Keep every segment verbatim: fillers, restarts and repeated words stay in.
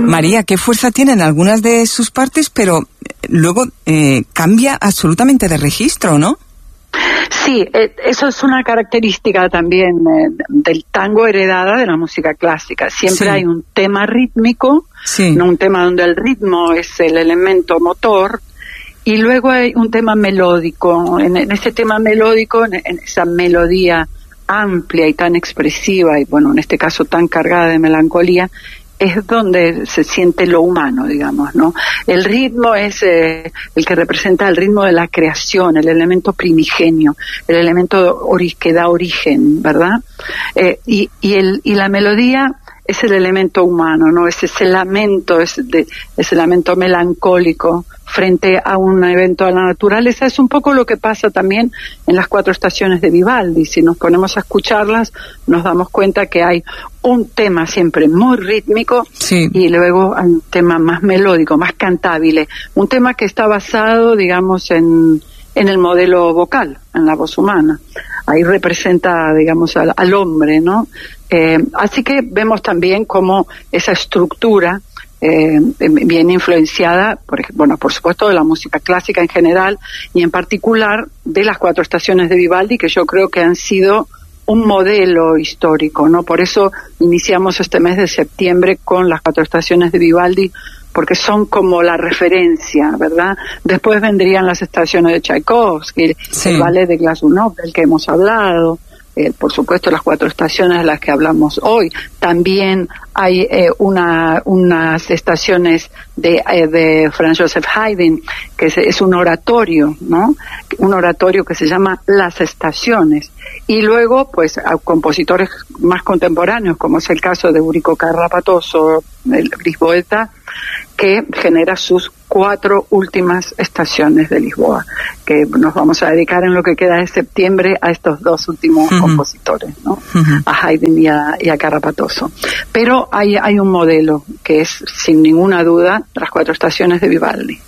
María, ¿qué fuerza tienen algunas de sus partes, pero luego eh, cambia absolutamente de registro, ¿no? Sí, eh, eso es una característica también eh, del tango heredada de la música clásica. Siempre sí. hay un tema rítmico, sí. ¿no? Un tema donde el ritmo es el elemento motor, y luego hay un tema melódico. En, en ese tema melódico, en, en esa melodía amplia y tan expresiva, y bueno, en este caso tan cargada de melancolía, es donde se siente lo humano, digamos, ¿no? El ritmo es eh, el que representa el ritmo de la creación, el elemento primigenio, el elemento ori- que da origen, ¿verdad? Eh, y, y, el, y la melodía es el elemento humano, ¿no? Es ese lamento, es de, ese lamento melancólico frente a un evento de la naturaleza. Es un poco lo que pasa también en las cuatro estaciones de Vivaldi. Si nos ponemos a escucharlas, nos damos cuenta que hay un tema siempre muy rítmico, sí. y luego hay un tema más melódico, más cantable, un tema que está basado, digamos, en, en el modelo vocal, en la voz humana. Ahí representa, digamos, al, al hombre, ¿no? Eh, así que vemos también cómo esa estructura eh, viene influenciada, por, bueno, por supuesto, de la música clásica en general, y en particular de las cuatro estaciones de Vivaldi, que yo creo que han sido un modelo histórico, ¿no? Por eso iniciamos este mes de septiembre con las cuatro estaciones de Vivaldi, porque son como la referencia, ¿verdad? Después vendrían las estaciones de Tchaikovsky, sí. el ballet de Glazunov, del que hemos hablado, eh, por supuesto las cuatro estaciones de las que hablamos hoy. También hay eh, una, unas estaciones de, eh, de Franz Joseph Haydn, que es, es un oratorio, ¿no? Un oratorio que se llama Las Estaciones. Y luego, pues, a compositores más contemporáneos, como es el caso de Eurico Carrapatoso, el lisboeta, que genera sus cuatro últimas estaciones de Lisboa, que nos vamos a dedicar en lo que queda de septiembre a estos dos últimos uh-huh. compositores, ¿no? Uh-huh. A Haydn y a, y a Carrapatoso. Pero hay, hay un modelo que es, sin ninguna duda, las cuatro estaciones de Vivaldi.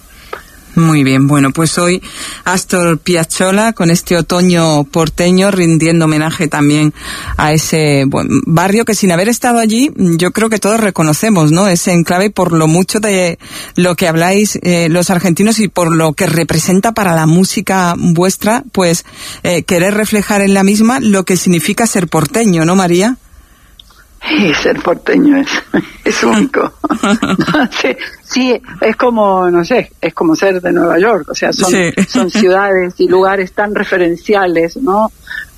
Muy bien, bueno, pues hoy Astor Piazzolla con este otoño porteño, rindiendo homenaje también a ese bueno, barrio que, sin haber estado allí, yo creo que todos reconocemos, ¿no? Ese enclave, por lo mucho de lo que habláis eh, los argentinos y por lo que representa para la música vuestra, pues eh, querer reflejar en la misma lo que significa ser porteño, ¿no, María? Sí, ser porteño es, es único. sí, sí, es como, no sé, es como ser de Nueva York, o sea, son, sí. son ciudades y lugares tan referenciales, ¿no?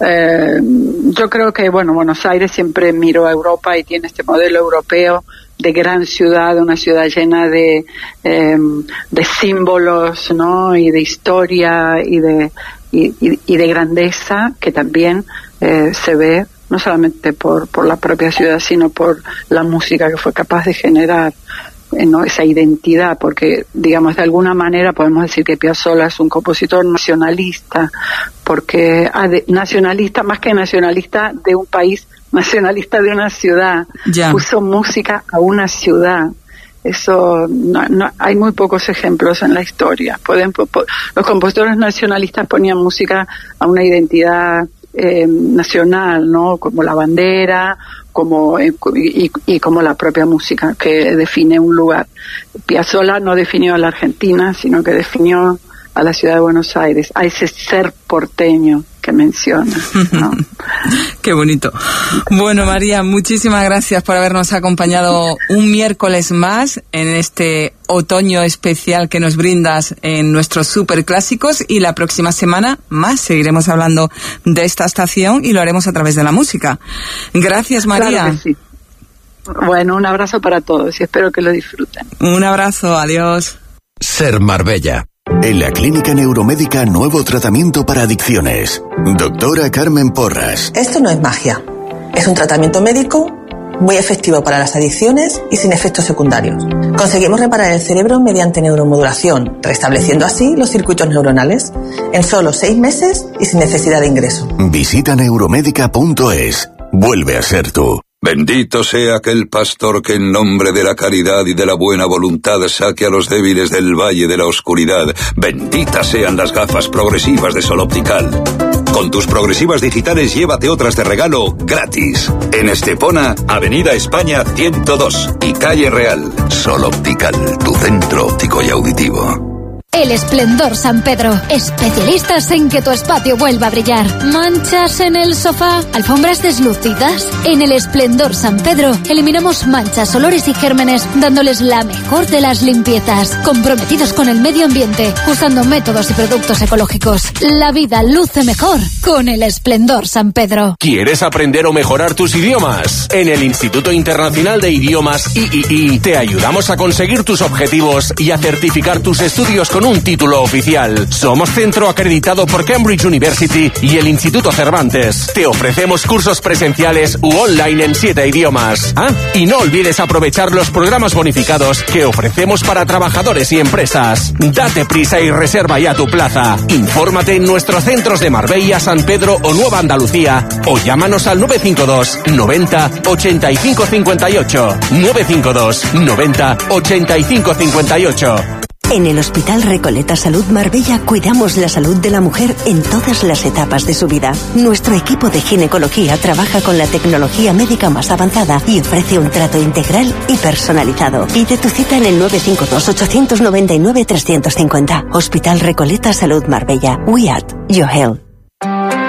Eh, yo creo que, bueno, Buenos Aires siempre miró a Europa y tiene este modelo europeo de gran ciudad, una ciudad llena de, eh, de símbolos, ¿no? Y de historia y de, y, y, y de grandeza, que también eh, se ve no solamente por, por la propia ciudad, sino por la música que fue capaz de generar, eh, ¿no? Esa identidad, porque, digamos, de alguna manera podemos decir que Piazzolla es un compositor nacionalista, porque ah, de, nacionalista, más que nacionalista de un país, nacionalista de una ciudad, ya. Puso música a una ciudad. Eso, no, no, hay muy pocos ejemplos en la historia. Pueden, po, po, los compositores nacionalistas ponían música a una identidad Eh, nacional, ¿no? Como la bandera, como eh, y, y como la propia música que define un lugar. Piazzolla no definió a la Argentina, sino que definió a la ciudad de Buenos Aires, a ese ser porteño que menciona, ¿no? Qué bonito. Bueno, María, muchísimas gracias por habernos acompañado un miércoles más en este otoño especial que nos brindas en nuestros superclásicos, y la próxima semana más seguiremos hablando de esta estación y lo haremos a través de la música. Gracias, María. Claro que sí. Bueno, un abrazo para todos y espero que lo disfruten. Un abrazo, adiós. Ser Marbella. En la Clínica Neuromédica, nuevo tratamiento para adicciones. Doctora Carmen Porras. Esto no es magia. Es un tratamiento médico muy efectivo para las adicciones y sin efectos secundarios. Conseguimos reparar el cerebro mediante neuromodulación, restableciendo así los circuitos neuronales en solo seis meses y sin necesidad de ingreso. Visita neuromédica punto es. Vuelve a ser tú. Bendito sea aquel pastor que en nombre de la caridad y de la buena voluntad saque a los débiles del valle de la oscuridad. Benditas sean las gafas progresivas de Sol Optical. Con tus progresivas digitales llévate otras de regalo gratis. En Estepona, Avenida España ciento dos y Calle Real. Sol Optical, tu centro óptico y auditivo. El Esplendor San Pedro. Especialistas en que tu espacio vuelva a brillar. ¿Manchas en el sofá? ¿Alfombras deslucidas? En el Esplendor San Pedro eliminamos manchas, olores y gérmenes, dándoles la mejor de las limpiezas. Comprometidos con el medio ambiente, usando métodos y productos ecológicos. La vida luce mejor con el Esplendor San Pedro. ¿Quieres aprender o mejorar tus idiomas? En el Instituto Internacional de Idiomas I I I te ayudamos a conseguir tus objetivos y a certificar tus estudios con un título oficial. Somos centro acreditado por Cambridge University y el Instituto Cervantes. Te ofrecemos cursos presenciales u online en siete idiomas. Ah, y no olvides aprovechar los programas bonificados que ofrecemos para trabajadores y empresas. Date prisa y reserva ya tu plaza. Infórmate en nuestros centros de Marbella, San Pedro o Nueva Andalucía o llámanos al nueve cinco dos noventa ochenta y cinco cincuenta y ocho. nueve cinco dos noventa ochenta y cinco cincuenta y ocho. En el Hospital Recoleta Salud Marbella cuidamos la salud de la mujer en todas las etapas de su vida. Nuestro equipo de ginecología trabaja con la tecnología médica más avanzada y ofrece un trato integral y personalizado. Pide tu cita en el nueve cinco dos ocho nueve nueve tres cinco cero. Hospital Recoleta Salud Marbella. We at your health.